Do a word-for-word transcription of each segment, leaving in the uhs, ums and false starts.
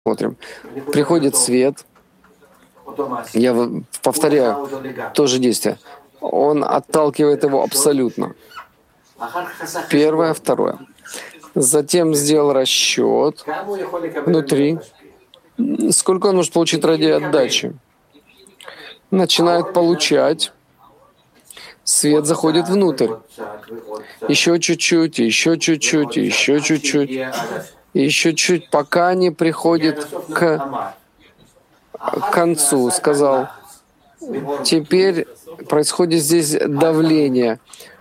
Смотрим. Приходит свет, я повторяю то же действие. Он отталкивает его абсолютно. Первое, второе. Затем сделал расчет внутри, сколько он может получить ради отдачи. Начинает получать. Свет заходит внутрь. Еще чуть-чуть, еще чуть-чуть, еще чуть-чуть. Еще чуть, пока не приходит к концу, сказал. Теперь происходит здесь давление.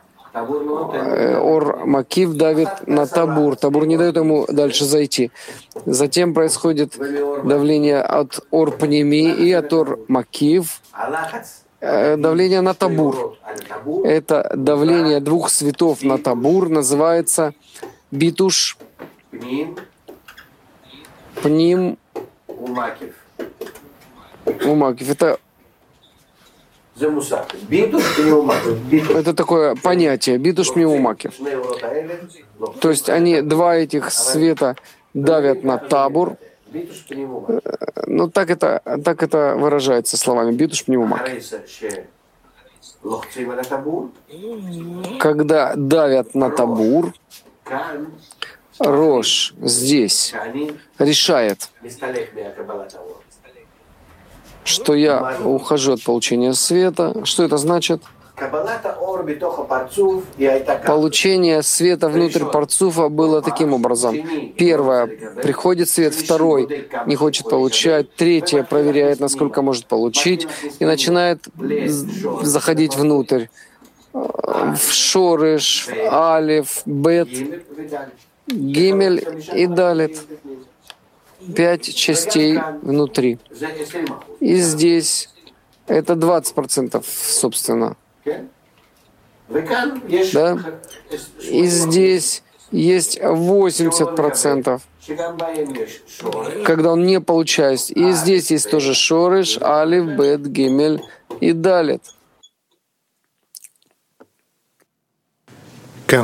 Ор Макив давит на табур. Табур не дает ему дальше зайти. Затем происходит давление от Ор Пними и от Ор Макив. Давление на табур. Это давление двух светов на табур называется битуш Пним Умакив. Это, это такое понятие. Битуш Пним Умакив. То есть они, два этих света, давят на табур. Ну, так это, так это выражается словами. Битуш Пним Умакив. Когда давят на табур, Рош здесь решает, что я ухожу от получения света. Что это значит? Получение света внутрь парцуфа было таким образом. Первое, приходит свет, второй не хочет получать, третье проверяет, насколько может получить, и начинает заходить внутрь. В шореш, в алиф, бет, гимель и далит. Пять частей внутри. И здесь это двадцать процентов, собственно. Да? И здесь есть восемьдесят процентов, когда он не получает. И здесь есть тоже шореш, алиф, бет, гимель и далит. Да,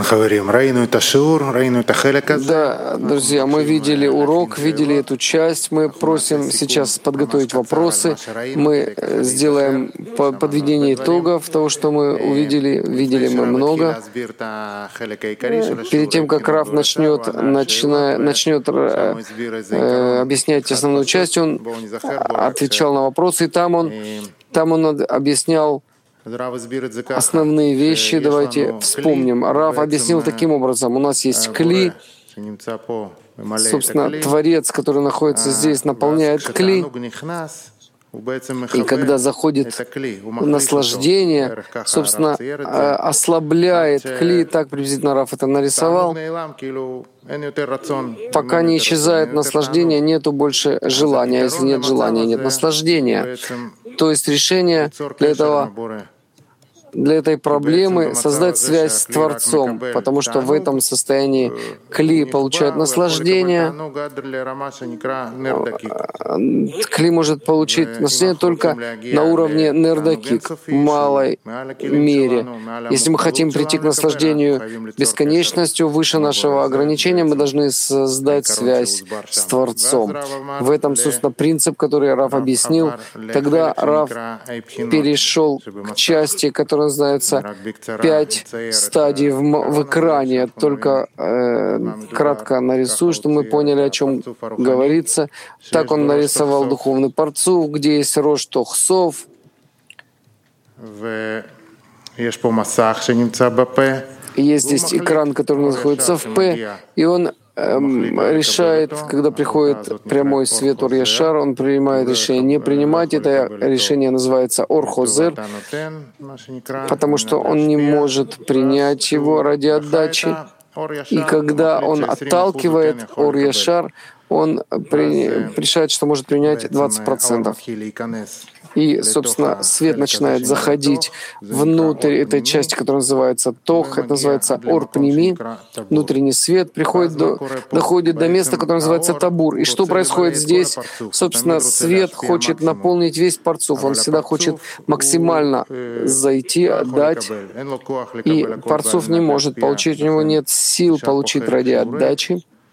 друзья, мы видели урок, видели эту часть. Мы просим сейчас подготовить вопросы. Мы сделаем подведение итогов того, что мы увидели. Видели мы много. Перед тем, как Рав начнет, начина, начнет э, объяснять основную часть, он отвечал на вопросы, и там он, там он объяснял основные вещи. Давайте вспомним. Рав объяснил таким образом. У нас есть кли, собственно, Творец, который находится здесь, наполняет кли. И когда заходит наслаждение, собственно, ослабляет кли, так приблизительно Рав это нарисовал. Пока не исчезает наслаждение, нету больше желания. Если нет желания, нет наслаждения. То есть решение для этого для этой проблемы создать связь с Творцом, потому что в этом состоянии кли получает наслаждение. Кли может получить наслаждение только на уровне нердакик, в малой мере. Если мы хотим прийти к наслаждению бесконечностью, выше нашего ограничения, мы должны создать связь с Творцом. В этом, собственно, принцип, который Рав объяснил. Тогда Рав перешел к части, которая называется «Пять стадий в, в экране». Только э, кратко нарисую, чтобы мы поняли, о чем говорится. Так он нарисовал духовный парцуф, где есть рош тохсов. Есть здесь экран, который находится в П, и он эм, решает, когда приходит прямой свет Ор-Яшар, он принимает решение не принимать. Это решение называется Ор-Хозер, потому что он не может принять его ради отдачи. И когда он отталкивает Ор-Яшар, он при, решает, что может принять двадцать процентов. И, собственно, свет начинает заходить внутрь этой части, которая называется Тох, это называется Ор-Пними. Внутренний свет приходит до, доходит до места, которое называется Табур. И что происходит здесь? Собственно, свет хочет наполнить весь парцуф. Он всегда хочет максимально зайти, отдать. И парцуф не может получить, у него нет сил получить ради отдачи.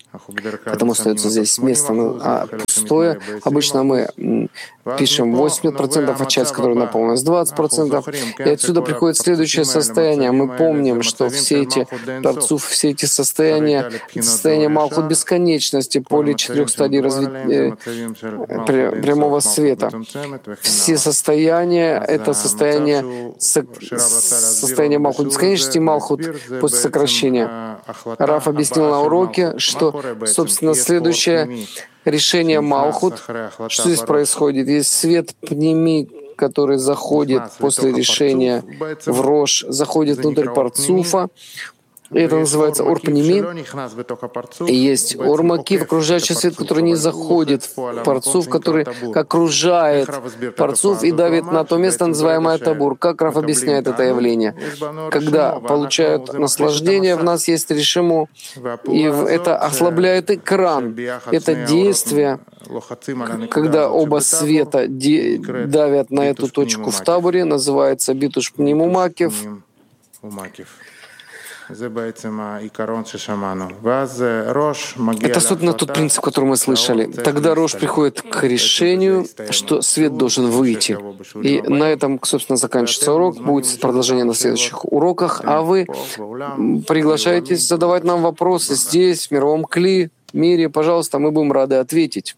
Потому остается здесь место а пустое. Обычно мы пишем восемьдесят процентов, а часть, которая наполнилась двадцать процентов. И отсюда приходит следующее состояние. Мы помним, что все эти Парцуф, все эти состояния, состояние Малхут бесконечности, поле четырех стадий развития прямого света. Все состояния — это состояние, состояние Малхут бесконечности, Малхут после сокращения. Раф объяснил на уроке, что, собственно, следующее решение Малхут, что здесь происходит? Есть свет пними, который заходит после решения в Рош, заходит внутрь Парцуфа. И это называется Ор-Пними. И есть Ор-Макив, окружающий свет, который не заходит в Парцуф, который окружает Парцуф и давит на то место, называемое Табур. Как Раф объясняет это явление? Когда получают наслаждение, в нас есть решиму, и это ослабляет экран. Это действие, когда оба света давят на эту точку в табуре, называется Битуш Пниму Макив. Это, собственно, тот принцип, который мы слышали. Тогда Рош приходит к решению, что свет должен выйти. И на этом, собственно, заканчивается урок. Будет продолжение на следующих уроках. А вы приглашаетесь задавать нам вопросы здесь, в мировом Кли, мире. Пожалуйста, мы будем рады ответить.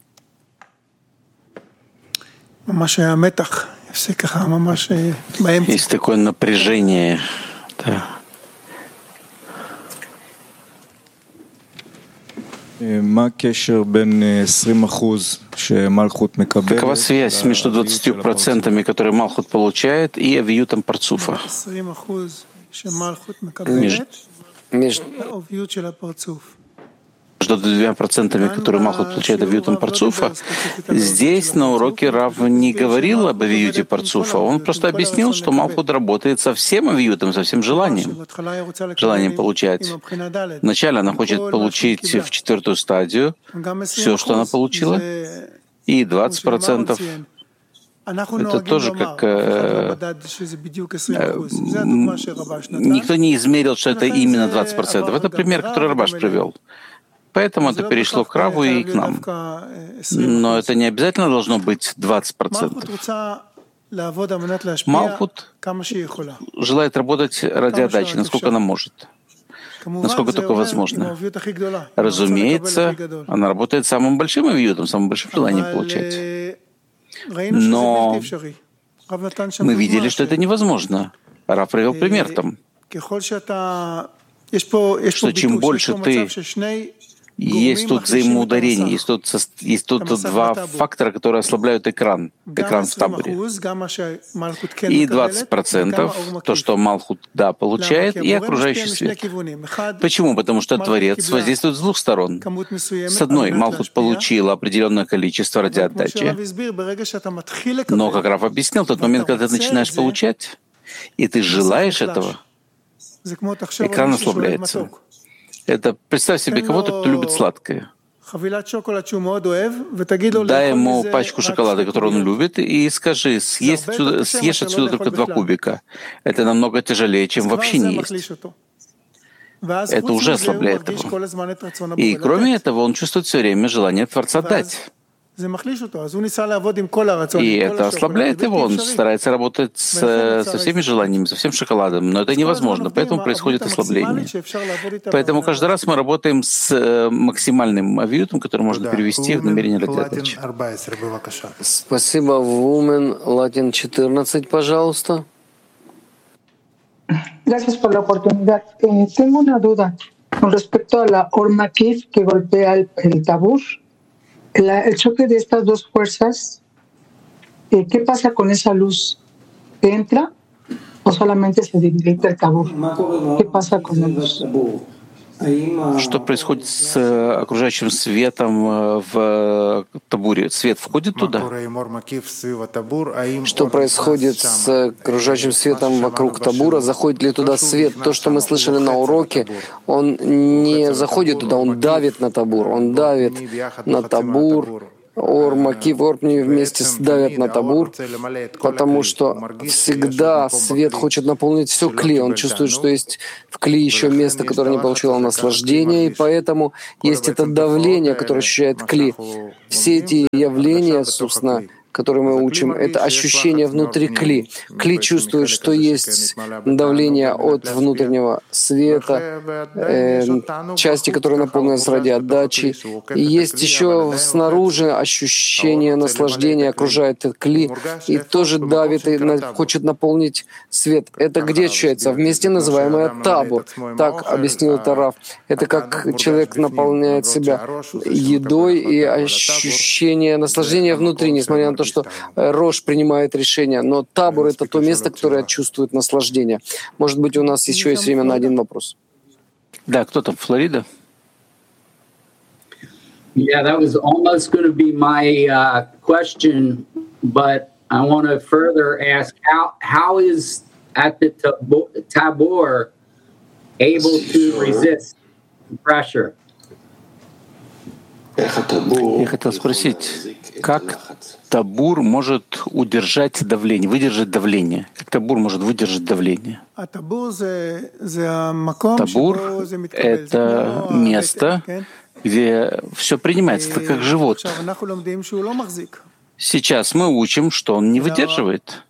Есть такое напряжение. Да. Какова связь между двадцатью процентами, которые Малхут получает, и авиютом Парцуфа? Между, между двумя процентами, которые Малхут получает авиютом Парцуфа, здесь на уроке Рав не говорил об авиюте Парцуфа. Он просто объяснил, что Малхут работает со всем авиютом, со всем желанием. Желанием получать. Вначале она хочет получить в четвертую стадию все, что она получила, и двадцать процентов. Это тоже как... Э, э, никто не измерил, что это именно двадцать процентов. Это пример, который Рабаш привел. Поэтому это перешло к Раву и к нам. Но это не обязательно должно быть двадцать процентов. Малхут желает работать ради отдачи, насколько она может. Насколько только возможно. Разумеется, она работает самым большим авиютом, самым большим желанием получать. Но мы видели, что это невозможно. Рав привел пример там, что чем больше ты... Есть тут взаимоударение, есть тут, есть тут два фактора, которые ослабляют экран, экран в таборе. И двадцать процентов, то, что Малхут, да, получает, и окружающий свет. Почему? Потому что Творец воздействует с двух сторон. С одной, Малхут получил определенное количество ради отдачи, но, как Рав объяснил, в тот момент, когда ты начинаешь получать, и ты желаешь этого, экран ослабляется. Это представь себе кого-то, кто любит сладкое. Дай ему пачку шоколада, которую он любит, и скажи, съесть отсюда, съешь отсюда только два кубика. Это намного тяжелее, чем вообще не есть. Это уже ослабляет его. И кроме этого, он чувствует все время желание Творца дать. И это ослабляет его, он старается работать с, со всеми желаниями, со всем шоколадом, но это невозможно, поэтому происходит ослабление. Поэтому каждый раз мы работаем с максимальным авиютом, который можно перевести в намерение ради отдачи. Спасибо. Вумен, Латин четырнадцать, пожалуйста. Gracias por la oportunidad. Eh, tengo una duda con respecto a la Or-Makif que golpea el, el tabur. La, el choque de estas dos fuerzas, eh, ¿qué pasa con esa luz? ¿Entra o solamente se debilita el tabur? ¿Qué pasa con la luz? Что происходит с окружающим светом в табуре? Свет входит туда? Что происходит с окружающим светом вокруг табура? Заходит ли туда свет? То, что мы слышали на уроке, он не заходит туда, он давит на табур, он давит на табур, Ор, Макив, Орпни вместе давят на табур, потому что всегда свет хочет наполнить все кли. Он чувствует, что есть в кли еще место, которое не получило наслаждения, и поэтому есть это давление, которое ощущает кли. Все эти явления, собственно, которые мы учим, это ощущение внутри кли. Кли чувствует, что есть давление от внутреннего света, э, части, которые наполнены ради отдачи. И есть еще снаружи ощущение наслаждения окружает кли и тоже давит и на, хочет наполнить свет. Это где ощущается? В месте, называемое табур. Так объяснил это Рав. Это как человек наполняет себя едой и ощущение наслаждения внутри, несмотря на то, что Рош принимает решение, но табур — это то место, которое чувствует наслаждение. Может быть, у нас еще есть время на один вопрос. Да, кто там, Флорида? Yeah, that was almost going to be my uh, question, but I want to further ask, how how is at the tabor able to resist pressure? Я хотел спросить, как табур может удержать давление, выдержать давление? Как табур может выдержать давление? Табур — это место, где все принимается, это как живот. Сейчас мы учим, что он не выдерживает.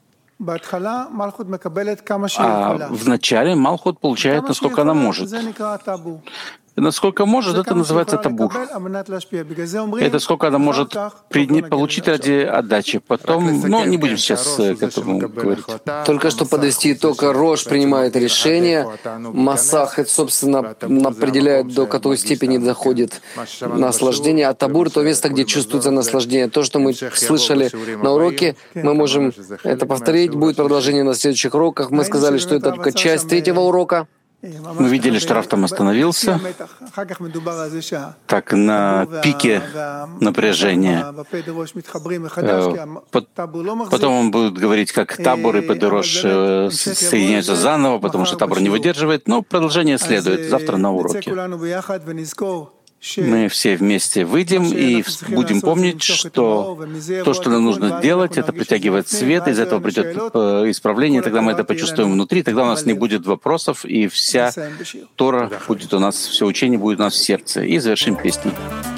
А вначале Малхут получает, насколько она может. Насколько может, это называется табур. Это сколько она может получить ради отдачи. Потом, ну, не будем сейчас к этому говорить. Только что подвести итог, Рош принимает решение, Масах, это, собственно, определяет, до какой степени доходит наслаждение, а табур — то место, где чувствуется наслаждение. То, что мы слышали на уроке, мы можем это повторить, будет продолжение на следующих уроках. Мы сказали, что это только часть третьего урока. Мы видели, что Рав там остановился, так на пике напряжения. Потом он будет говорить, как табор и Педерош соединяются заново, потому что табор не выдерживает. Но продолжение следует завтра на уроке. Мы все вместе выйдем и будем помнить, что то, что нам нужно делать, это притягивать свет, из этого придет исправление, тогда мы это почувствуем внутри, тогда у нас не будет вопросов, и вся Тора будет у нас, все учение будет у нас в сердце. И завершим песню.